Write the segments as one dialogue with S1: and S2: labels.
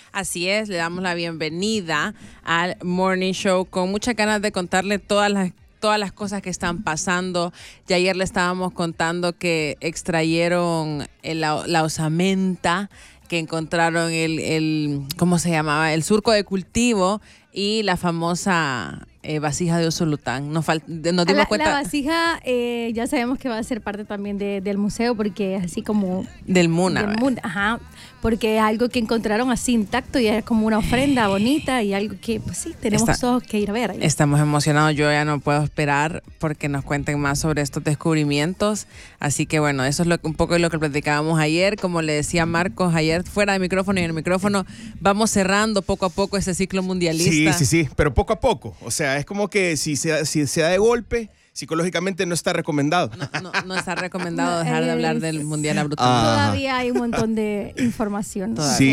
S1: Así es, le damos la bienvenida al Morning Show con muchas ganas de contarle todas las cosas que están pasando. Ya ayer le estábamos contando que extrayeron la osamenta, que encontraron ¿cómo se llamaba? El surco de cultivo y la famosa vasija de Usulután. Nos dimos cuenta.
S2: La vasija ya sabemos que va a ser parte también del museo, porque es así como...
S1: Del Muna.
S2: Ajá, porque es algo que encontraron así intacto y es como una ofrenda bonita y algo que, pues sí, tenemos todos que ir a ver.
S1: Estamos emocionados, yo ya no puedo esperar porque nos cuenten más sobre estos descubrimientos. Así que bueno, eso es un poco de lo que platicábamos ayer. Como le decía Marcos ayer, fuera de micrófono y en el micrófono, vamos cerrando poco a poco ese ciclo mundialista.
S3: Sí, pero poco a poco. O sea, es como que si se da de golpe, psicológicamente no está recomendado.
S1: No está recomendado dejar de hablar del Mundial abruptamente.
S2: Todavía hay un montón de información.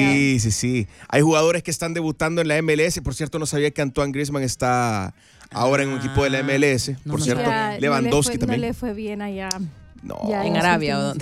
S3: Sí. Hay jugadores que están debutando en la MLS. Por cierto, no sabía que Antoine Griezmann está ahora en un equipo de la MLS. Por cierto, Lewandowski también.
S2: No le fue bien allá.
S3: No.
S1: ¿En Arabia o dónde?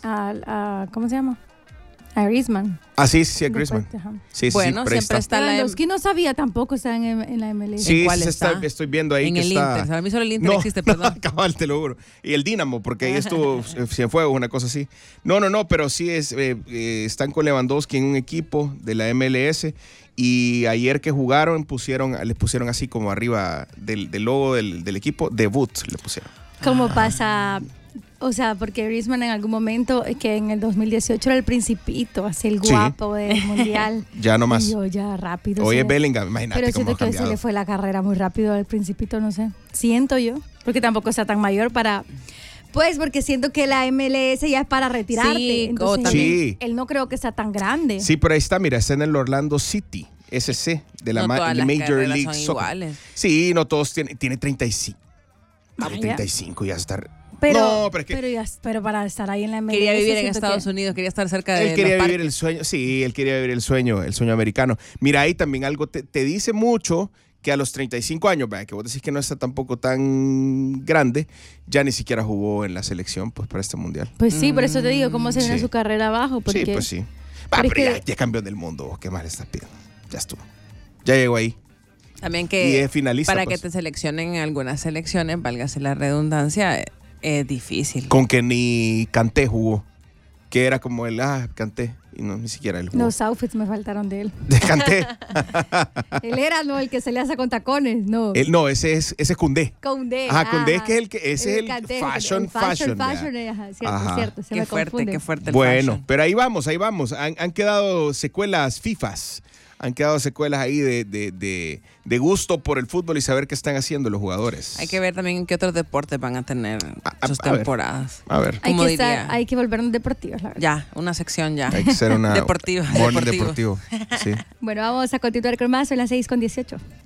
S2: ¿Cómo se llama? A Griezmann.
S3: Sí, a Griezmann. Sí,
S1: bueno, siempre está
S2: Lewandowski no sabía tampo está en la MLS.
S3: Sí,
S1: ¿Cuál
S3: estoy viendo ahí
S1: en
S3: que
S1: el
S3: está...
S1: Inter. A mí solo el Inter existe, perdón.
S3: Cabal, te lo juro. Y el Dinamo, porque ahí estuvo Cienfuegos, una cosa así. No, pero sí están con Lewandowski en un equipo de la MLS. Y ayer que jugaron, les pusieron así como arriba del logo del equipo, debut le pusieron.
S2: ¿Cómo pasa? O sea, porque Griezmann en algún momento, que en el 2018 era el principito, así el guapo del mundial.
S3: Ya no más.
S2: Y yo ya rápido.
S3: Oye, Bellingham, imagínate
S2: pero
S3: cómo ha
S2: siento que se le fue la carrera muy rápido al principito, no sé. Siento yo, porque tampoco está tan mayor para... Pues porque siento que la MLS ya es para retirarte.
S1: Sí,
S2: entonces él no creo que sea tan grande.
S3: Sí, pero ahí está, mira, está en el Orlando City, SC, de la Major League Soccer. Sí, no todos tiene 35. 35 ya está...
S2: Pero para estar ahí en la MLS.
S1: Quería vivir en Estados Unidos, quería estar cerca de
S3: él quería vivir el sueño, sí, él quería vivir el sueño americano. Mira, ahí también algo te dice mucho que a los 35 años, que vos decís que no está tampoco tan grande, ya ni siquiera jugó en la selección pues para este mundial.
S2: Pues sí, por eso te digo, cómo se viene su carrera abajo. Porque,
S3: sí, pues sí. Pero ya es campeón del mundo, ¿qué más le estás pidiendo? Ya estuvo. Ya llegó ahí.
S1: También que
S3: y es finalista,
S1: para
S3: pues,
S1: que te seleccionen en algunas selecciones, válgase la redundancia, es difícil.
S3: Con que ni Kanté jugó. Que era como Kanté. Y no, ni siquiera él jugó.
S2: Los outfits me faltaron de él.
S3: De Kanté.
S2: Él era, el que se le hace con tacones, no.
S3: Ese es Koundé.
S2: Koundé.
S3: Koundé, que es el
S2: Kanté,
S3: fashion.
S2: Cierto, se me confunde.
S1: Qué fuerte el
S3: bueno,
S1: fashion.
S3: pero ahí vamos. Han quedado secuelas FIFAs. Han quedado secuelas ahí de gusto por el fútbol y saber qué están haciendo los jugadores.
S1: Hay que ver también en qué otros deportes van a tener sus temporadas.
S3: A ver.
S2: Hay que volvernos deportivos, la verdad.
S1: Ya, una sección ya.
S3: Hay que ser una
S1: deportiva.
S3: Morning deportivo. Sí.
S2: Bueno, vamos a continuar con más. Son las 6:18.